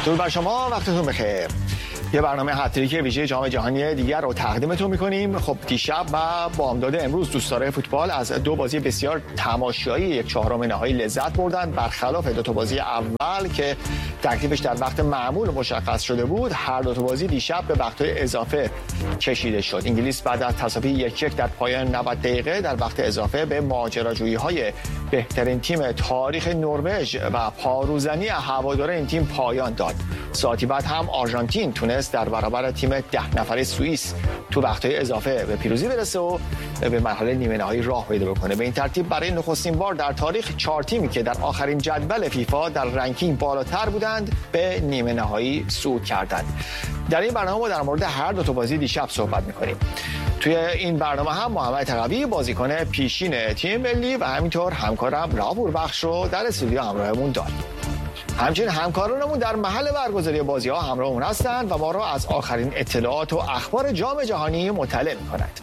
درود بر شما، وقتتون بخیر. یه برنامه هتریک ویژه جام جهانی دیگر رو تقدیمتون می‌کنیم. خب دیشب و بامداد امروز دوستدارای فوتبال از دو بازی بسیار تماشایی یک چهارم نهایی لذت بردن، برخلاف دو تا بازی اول که تکلیفش در وقت معمول مشخص شده بود. هر دو تا بازی دیشب به وقت‌های اضافه کشیده شد. انگلیس بعد از تساوی 1-1 در پایان 90 دقیقه در وقت اضافه به ماجراجویی‌های بهترین تیم تاریخ نروژ و پاروزنی هواداران این تیم پایان داد. ساعتی بعد هم آرژانتین تونست در برابر تیم 10 نفره سوئیس تو وقت‌های اضافه به پیروزی برسه و به مرحله نیمه نهایی راه پیدا بکنه. به این ترتیب برای نخستین بار در تاریخ 4 تیمی که در آخرین جدول فیفا در رنکینگ بالاتر بودند به نیمه نهایی صعود کردند. در این برنامه ما در مورد هر دو تا بازی دیشب صحبت می‌کنیم. توی این برنامه هم محمد تقوی بازیکن پیشین تیم ملی و همینطور همکارم راپور بخش رو در استودیو همراهمون داریم. همچنین همکارانمون در محل برگزاری بازی‌ها همراهمون هستند و ما را از آخرین اطلاعات و اخبار جام جهانی مطلع می‌کنند.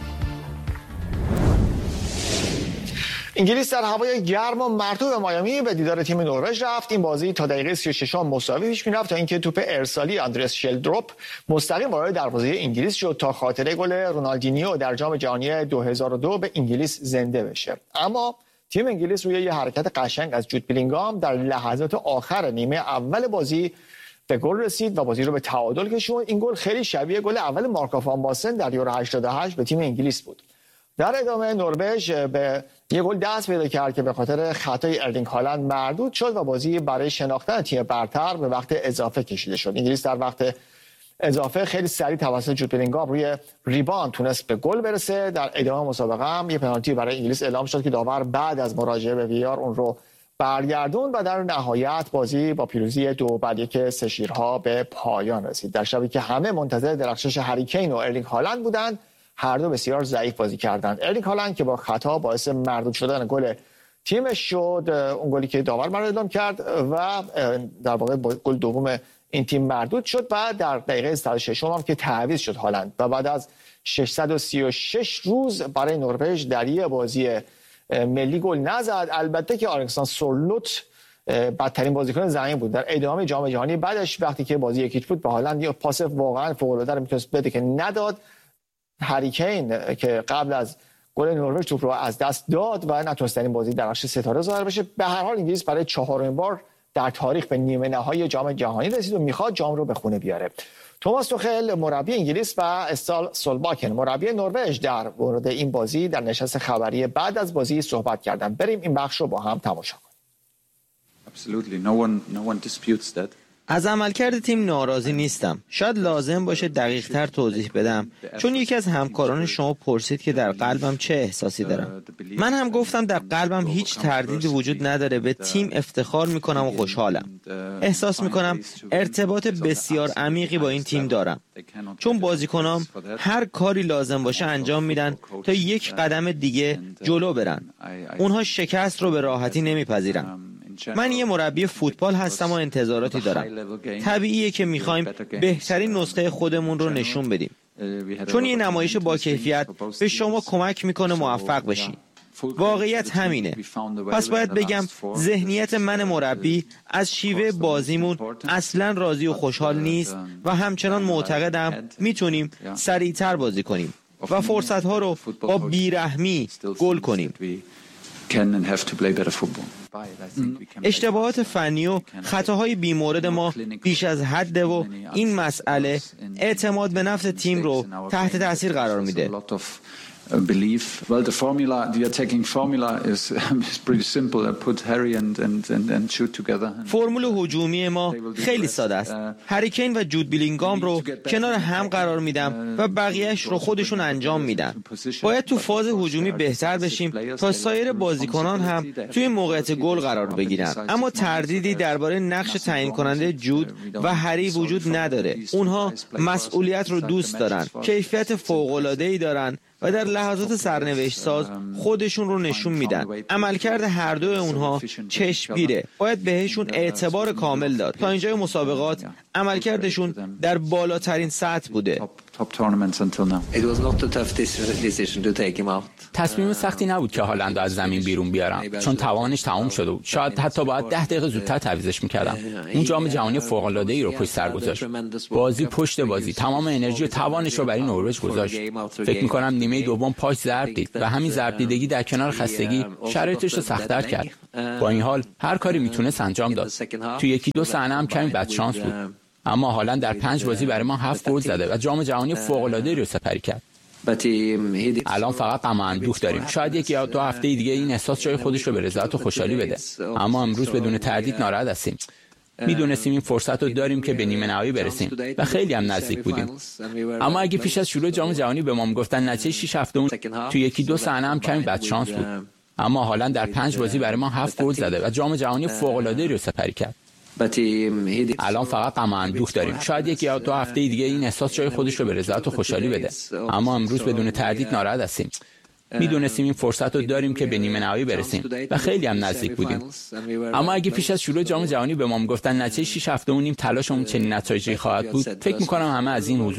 انگلیس در هوای گرم و مرطوب مایامی به دیدار تیم نروژ رفت. این بازی تا دقیقه 36 مساوی پیش می‌رفت تا اینکه توپ ارسالی آندرس شلدروپ مستقیم وارد دروازه انگلیس شد تا خاطره گل رونالدینیو در جام جهانی 2002 به انگلیس زنده بشه. اما تیم انگلیس روی یه حرکت قشنگ از جود بلینگهام در لحظات آخر نیمه اول بازی به گل رسید و بازی رو به تعادل کشوند. این گل خیلی شبیه گل اول مارکو فان باستن در یورو 88 به تیم انگلیس بود. در ادامه نروژ به یه گل دست پیدا کرد که به خاطر خطای ارلینگ هالند مردود شد و بازی برای شناختن تیم برتر به وقت اضافه کشیده شد. انگلیس در وقت اضافه خیلی سریع توسط جود بلینگهام روی ریباند تونست به گل برسه. در ادامه مسابقه هم یه پنالتی برای انگلیس اعلام شد که داور بعد از مراجعه به وی آر اون رو برگردوند و در نهایت بازی با پیروزی 2-1 سه شیرها به پایان رسید. در شبی که همه منتظر درخشش هری کین و ارلینگ هالند بودند، هر دو بسیار ضعیف بازی کردند. ارلینگ هالند که با خطا باعث مردود شدن گل تیمش شد، اون گلی که داور برای اعلام کرد و در واقع گل دوم این تیم مردود شد و در دقیقه 106 هم که تعویض شد هالند و بعد از 636 روز برای نروژ در یه بازی ملی گل نزد. البته که آلکساندر سورلوت بدترین بازیکن زمین بود. در ادامه جام جهانی بعدش وقتی که بازی یکیچ بود به هالند یه پاس واقعا فوق‌العاده رو میتونست بده که نداد. هری کین که قبل از گل نروژ توپ رو از دست داد و نتونست در این بازی درخش ستاره ظاهر بشه. به هر حال انگلیس برای 4مین بار در تاریخ به نیمه نهایی جام جهانی رسید و میخواد جام رو به خونه بیاره. توماس توخل مربی انگلیس و استال سولباکن مربی نروژ در مورد این بازی در نشست خبری بعد از بازی صحبت کردن. بریم این بخش رو با هم تماشا کنیم. از عملکرد تیم ناراضی نیستم. شاید لازم باشه دقیق‌تر توضیح بدم، چون یکی از همکاران شما پرسید که در قلبم چه احساسی دارم. من هم گفتم در قلبم هیچ تردیدی وجود نداره، به تیم افتخار میکنم و خوشحالم. احساس میکنم ارتباط بسیار عمیقی با این تیم دارم، چون بازیکنام هر کاری لازم باشه انجام میدن تا یک قدم دیگه جلو برن. اونها شکست رو به راحتی نمیپذیرن. من یه مربی فوتبال هستم و انتظاراتی دارم. طبیعیه که میخوایم بهترین نسخه خودمون رو نشون بدیم، چون یه نمایش با کیفیت به شما کمک میکنه موفق بشین. واقعیت همینه. پس باید بگم ذهنیت من مربی از شیوه بازیمون اصلا راضی و خوشحال نیست و همچنان معتقدم میتونیم سریعتر بازی کنیم و فرصتها رو با بیرحمی گل کنیم. اشتباهات فنی و خطاهای بیمورد ما بیش از حده و این مسئله اعتماد به نفس تیم رو تحت تاثیر قرار میده. The attacking formula is pretty simple. Put Harry and shoot together. فرمول هجومی ما خیلی ساده است. هری کین و جود بلینگهام رو کنار هم قرار میدم و بقیه‌اش رو خودشون انجام میدن. باید تو فاز هجومی بهتر بشیم تا سایر بازیکنان هم توی موقعیت گل قرار بگیرن. اما تردیدی درباره نقش تعیین کننده جود و هری وجود نداره. اونها مسئولیت رو دوست دارن، کیفیت فوق‌العاده‌ای دارن و در لحظات سرنوشت ساز خودشون رو نشون میدن. عملکرد هر دو اونها چشمگیره. باید بهشون اعتبار کامل داد. تا اینجای مسابقات عملکردشون در بالاترین سطح بوده. top tournaments until now. It was not a tough decision to take him out. تصمیم سختی نبود که هالند از زمین بیرون بیارم، چون توانش تمام شده بود. شاید حتی باید 10 دقیقه زودتر تعویضش می‌کردم. اون جام جهانی فوق‌العاده‌ای رو پشت سر گذاشت. بازی پشت بازی، تمام انرژی و توانش رو برای نروژ گذاشت. فکر می‌کنم نیمه دوم پاش ضرب دید و همین ضرب دیدگی در کنار خستگی شرایطش رو سخت‌تر کرد. با این حال هر کاری میتونست انجام داد. تو یکی دو صحنه هم کمی بد شانس بود. اما هالند در 5 بازی برای ما 7 گل زده و جام جهانی فوق‌العاده‌ای رو سپری کرد. الان فقط غم و اندوه داریم. شاید 1 یا 2 هفته دیگه این احساس جای خودش رو به رضایت و خوشحالی بده. اما امروز بدون تردید ناراحت هستیم. میدونستیم این فرصت رو داریم که به نیمه نهایی برسیم و خیلی هم نزدیک بودیم. اما اگه پیش از شروع جام جهانی به ما میگفتن نتیجه 6 هفته اون تو یکی دو صحنه هم کمی بد شانس بود. اما هالند در 5 بازی برای ما 7 گل زده و جام جهانی فوق‌العاده‌ای رو سپری کرد. الان فقط غم و اندوه داریم. شاید 1 یا 2 هفته دیگه این احساس جای خودش رو به رضایت و خوشحالی بده. اما امروز بدون تردید ناراحت هستیم. میدونستیم این فرصت رو داریم که به نیمه نهایی برسیم و خیلی هم نزدیک بودیم. اما اگه پیش از شروع جام جهانی به ما میگفتن نتیجه 6 هفته و نیم تلاشمون چنین نتایجی خواهد بود، فکر می‌کنم همه از این